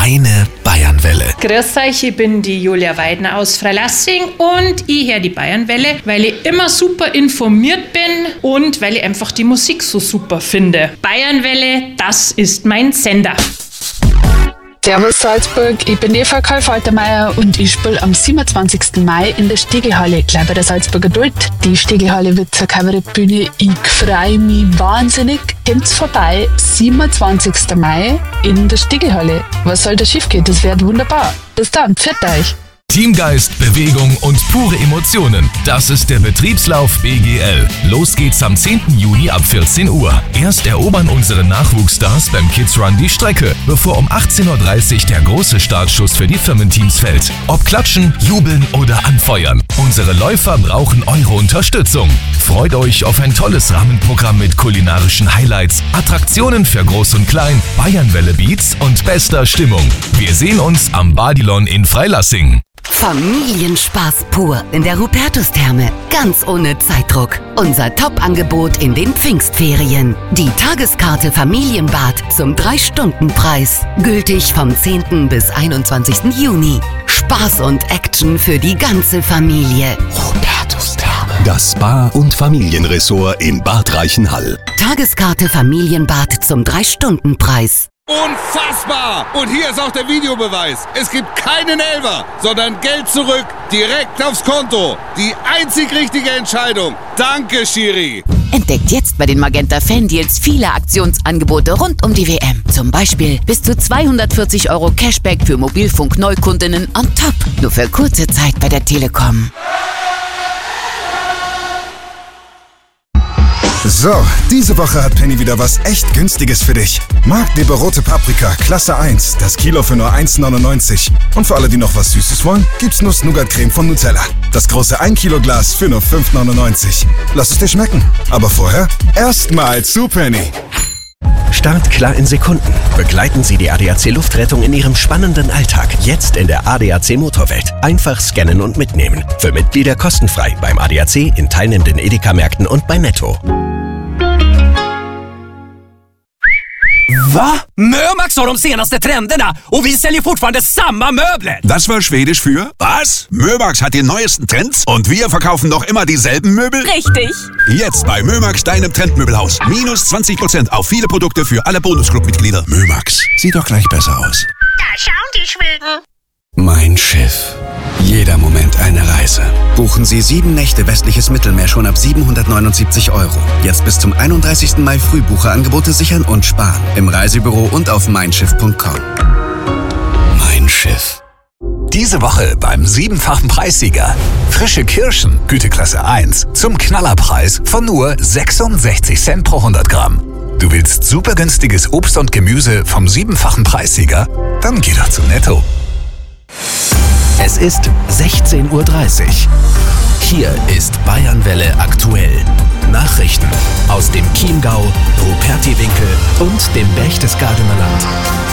Meine Bayernwelle. Grüß euch, ich bin die Julia Weidner aus Freilassing und ich höre die Bayernwelle, weil ich immer super informiert bin und weil ich einfach die Musik so super finde. Bayernwelle, das ist mein Sender. Servus Salzburg, ich bin Eva Karl-Faltermeier und ich spiele am 27. Mai in der Stegelhalle, gleich bei der Salzburger Duld. Die Stegelhalle wird zur Kabarettbühne. Ich freue mich wahnsinnig. Kommt's vorbei, 27. Mai in der Stegelhalle. Was soll da schief gehen? Das wird wunderbar. Bis dann, pfiat euch. Teamgeist, Bewegung und pure Emotionen. Das ist der Betriebslauf BGL. Los geht's am 10. Juni ab 14 Uhr. Erst erobern unsere Nachwuchsstars beim Kids Run die Strecke, bevor um 18.30 Uhr der große Startschuss für die Firmenteams fällt. Ob klatschen, jubeln oder anfeuern. Unsere Läufer brauchen eure Unterstützung. Freut euch auf ein tolles Rahmenprogramm mit kulinarischen Highlights, Attraktionen für Groß und Klein, Bayernwelle Beats und bester Stimmung. Wir sehen uns am Badilon in Freilassing. Familienspaß pur in der Hubertus-Therme, ganz ohne Zeitdruck. Unser Top-Angebot in den Pfingstferien. Die Tageskarte Familienbad zum 3-Stunden-Preis. Gültig vom 10. bis 21. Juni. Spaß und Action für die ganze Familie. Hubertus-Therme. Das Spa- und Familienressort in Bad Reichenhall. Tageskarte Familienbad zum 3-Stunden-Preis. Unfassbar! Und hier ist auch der Videobeweis. Es gibt keinen Elfer, sondern Geld zurück, direkt aufs Konto. Die einzig richtige Entscheidung. Danke, Schiri. Entdeckt jetzt bei den Magenta Fan-Deals viele Aktionsangebote rund um die WM. Zum Beispiel bis zu 240 € Cashback für Mobilfunk-Neukundinnen on top. Nur für kurze Zeit bei der Telekom. So, diese Woche hat Penny wieder was echt Günstiges für dich. Magdeburg rote Paprika, Klasse 1, das Kilo für nur 1,99. Und für alle, die noch was Süßes wollen, gibt's Nuss-Nougat-Creme von Nutella. Das große 1 Kilo Glas für nur 5,99. Lass es dir schmecken. Aber vorher erstmal zu Penny. Startklar in Sekunden. Begleiten Sie die ADAC Luftrettung in Ihrem spannenden Alltag. Jetzt in der ADAC Motorwelt. Einfach scannen und mitnehmen. För Mitglieder kostenfrei beim ADAC, in teilnehmenden Edeka-Märkten und bei Netto. Va? Mömax har de senaste trenderna och vi säljer fortfarande samma möbler. Das war Schwedisch für was? Mömax hat die neuesten Trends und wir verkaufen noch immer dieselben Möbel? Richtig. Jetzt bei Mömax, deinem Trendmöbelhaus. Minus 20% auf viele Produkte für alle Bonusclub-Mitglieder. Mömax, sieht doch gleich besser aus. Da schauen die Schweden. Mein Schiff. Jeder Moment eine Reise. Buchen Sie 7 Nächte westliches Mittelmeer schon ab 779 €. Jetzt bis zum 31. Mai Frühbucherangebote sichern und sparen. Im Reisebüro und auf meinschiff.com. Mein Schiff. Diese Woche beim 7-fachen Preissieger. Frische Kirschen, Güteklasse 1, zum Knallerpreis von nur 66 Cent pro 100 Gramm. Du willst super günstiges Obst und Gemüse vom 7-fachen Preissieger? Dann geh doch zu Netto. Es ist 16:30 Uhr. Hier ist Bayernwelle aktuell. Nachrichten aus dem Chiemgau, Rupertiwinkel und dem Berchtesgadener Land.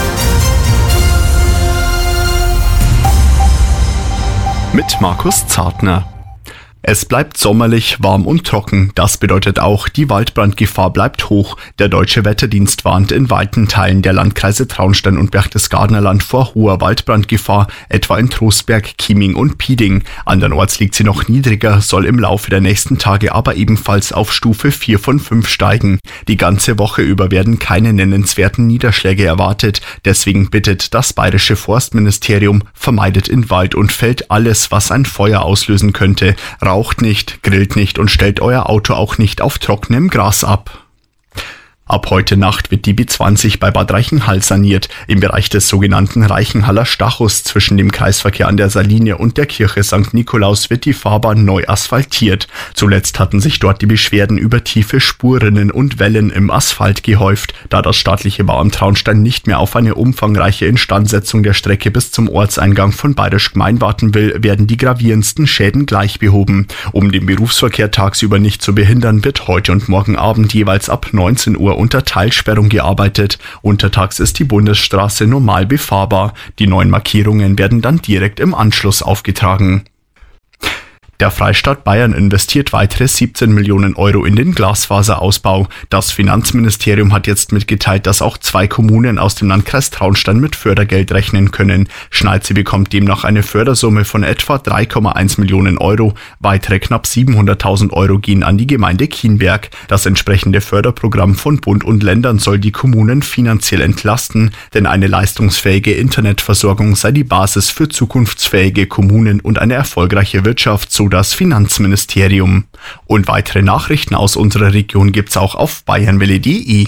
Mit Markus Zartner. Es bleibt sommerlich, warm und trocken. Das bedeutet auch, die Waldbrandgefahr bleibt hoch. Der Deutsche Wetterdienst warnt in weiten Teilen der Landkreise Traunstein und Berchtesgadener Land vor hoher Waldbrandgefahr, etwa in Trostberg, Chieming und Pieding. Andernorts liegt sie noch niedriger, soll im Laufe der nächsten Tage aber ebenfalls auf Stufe 4 von 5 steigen. Die ganze Woche über werden keine nennenswerten Niederschläge erwartet. Deswegen bittet das Bayerische Forstministerium, vermeidet in Wald und Feld alles, was ein Feuer auslösen könnte. Raucht nicht, grillt nicht und stellt euer Auto auch nicht auf trockenem Gras ab. Ab heute Nacht wird die B20 bei Bad Reichenhall saniert. Im Bereich des sogenannten Reichenhaller Stachus zwischen dem Kreisverkehr an der Saline und der Kirche St. Nikolaus wird die Fahrbahn neu asphaltiert. Zuletzt hatten sich dort die Beschwerden über tiefe Spurrinnen und Wellen im Asphalt gehäuft. Da das staatliche Bauamt Traunstein nicht mehr auf eine umfangreiche Instandsetzung der Strecke bis zum Ortseingang von Bayerisch Gmein warten will, werden die gravierendsten Schäden gleich behoben. Um den Berufsverkehr tagsüber nicht zu behindern, wird heute und morgen Abend jeweils ab 19 Uhr unter Teilsperrung gearbeitet. Untertags ist die Bundesstraße normal befahrbar. Die neuen Markierungen werden dann direkt im Anschluss aufgetragen. Der Freistaat Bayern investiert weitere 17 Millionen Euro in den Glasfaserausbau. Das Finanzministerium hat jetzt mitgeteilt, dass auch 2 Kommunen aus dem Landkreis Traunstein mit Fördergeld rechnen können. Schnalze bekommt demnach eine Fördersumme von etwa 3,1 Millionen Euro. Weitere knapp 700.000 Euro gehen an die Gemeinde Kienberg. Das entsprechende Förderprogramm von Bund und Ländern soll die Kommunen finanziell entlasten, denn eine leistungsfähige Internetversorgung sei die Basis für zukunftsfähige Kommunen und eine erfolgreiche Wirtschaft, so das Finanzministerium. Und weitere Nachrichten aus unserer Region gibt's auch auf bayernwelle.de.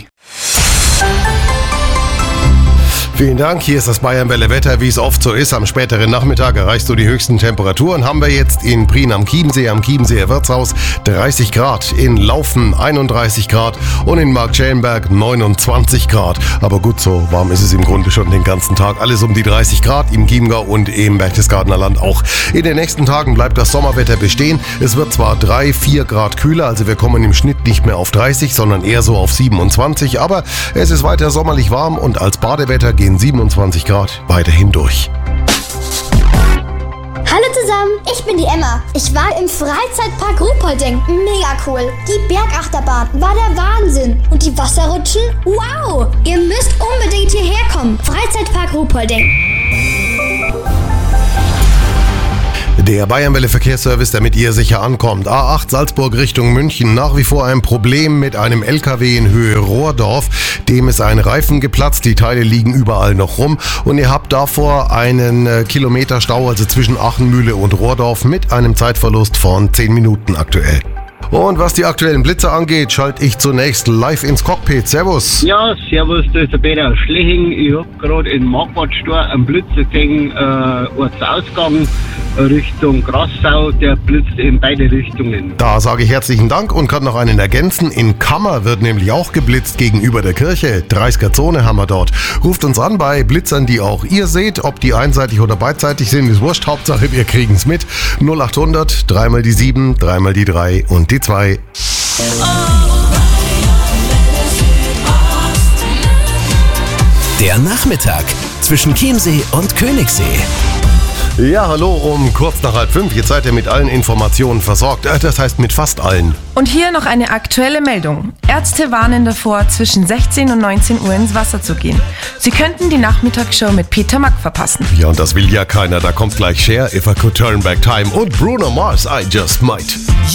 Vielen Dank, hier ist das Bayernwelle-Wetter, wie es oft so ist. Am späteren Nachmittag erreichst du die höchsten Temperaturen. Haben wir jetzt in Prien am Chiemseer Wirtshaus 30 Grad, in Laufen 31 Grad und in Marktschellenberg 29 Grad. Aber gut, so warm ist es im Grunde schon den ganzen Tag. Alles um die 30 Grad im Chiemgau und im Berchtesgadener Land auch. In den nächsten Tagen bleibt das Sommerwetter bestehen. Es wird zwar 3-4 Grad kühler, also wir kommen im Schnitt nicht mehr auf 30, sondern eher so auf 27. Aber es ist weiter sommerlich warm und als Badewetter gehen 27 Grad weiterhin durch. Hallo zusammen, ich bin die Emma. Ich war im Freizeitpark Ruhpolding. Mega cool. Die Bergachterbahn war der Wahnsinn. Und die Wasserrutschen? Wow! Ihr müsst unbedingt hierher kommen. Freizeitpark Ruhpolding. Der Bayernwelle-Verkehrsservice, der mit ihr sicher ankommt. A8 Salzburg Richtung München. Nach wie vor ein Problem mit einem LKW in Höhe Rohrdorf. Dem ist ein Reifen geplatzt. Die Teile liegen überall noch rum. Und ihr habt davor einen Kilometer Stau, also zwischen Achenmühle und Rohrdorf, mit einem Zeitverlust von 10 Minuten aktuell. Und was die aktuellen Blitze angeht, schalte ich zunächst live ins Cockpit. Servus. Ja, servus, das ist der Peter aus Schleching. Ich habe gerade in Marquardt-Stor einen Blitzer gesehen, Ortsausgang Richtung Grassau. Der blitzt in beide Richtungen. Da sage ich herzlichen Dank und kann noch einen ergänzen. In Kammer wird nämlich auch geblitzt gegenüber der Kirche. 30er-Zone haben wir dort. Ruft uns an bei Blitzern, die auch ihr seht. Ob die einseitig oder beidseitig sind, ist wurscht. Hauptsache, wir kriegen es mit. 0800, 3 mal die 7, 3 mal die 3 und die 2. Der Nachmittag zwischen Chiemsee und Königssee. Ja, hallo, um kurz nach 4:30. Jetzt seid ihr mit allen Informationen versorgt. Das heißt mit fast allen. Und hier noch eine aktuelle Meldung. Ärzte warnen davor, zwischen 16 und 19 Uhr ins Wasser zu gehen. Sie könnten die Nachmittagsshow mit Peter Mack verpassen. Ja, und das will ja keiner. Da kommt gleich Cher, If I Could Turn Back Time und Bruno Mars, I Just Might.